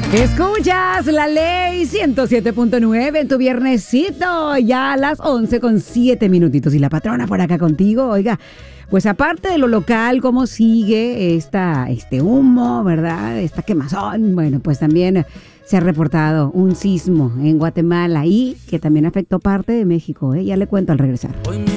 Escuchas la ley 107.9 en tu viernesito, ya a las 11:07. Y la patrona por acá contigo. Oiga, pues aparte de lo local, ¿cómo sigue este humo, verdad? Esta quemazón. Bueno, pues también se ha reportado un sismo en Guatemala y que también afectó parte de México. Ya le cuento al regresar.